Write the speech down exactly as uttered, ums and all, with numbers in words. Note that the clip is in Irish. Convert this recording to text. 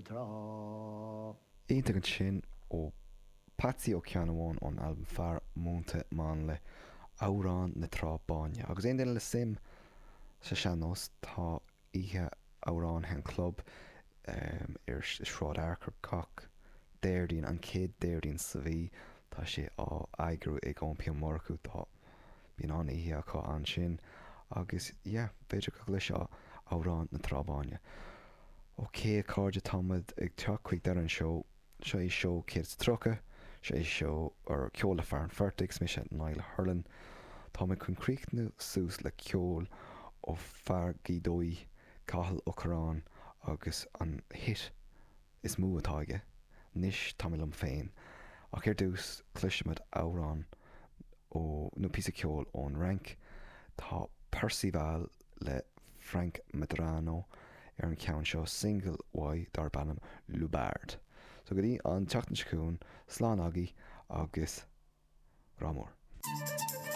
trá. Ínta an sin ó Patsy O'Cianamháin ón albumm fear múnta man le Amhrán na Trábáine. Agus aon duine le sim sa seanos tá ihe Amhrán hen club um, ar sráid Arcur Coch déirdín an céad déirdín sa bhí tá sé á aigrú ag ónpion morcú tá bíon an ihe acu an sin agus yeah, beidir go lei seo Amhrán na Trábáine. Ó cé cáde támad ag teach chuig dar an seo seo é seo céad sa trocha sé é seo ar ceola fear an fertig smi sé Niall Hurlan. Tá me chun críochnú sús le ceol ó fear gídói Cathal Uachtarán agus an hit is mú atá aige níos tá lom féin ach ar dús cluisimid Amhrán ó nó pí ceol ón rank tá Percival le Frank Medrano ar an ceann seo single Y dar bannam Lubard. So go dtí an teachtain sciún slán agaí agus rámór.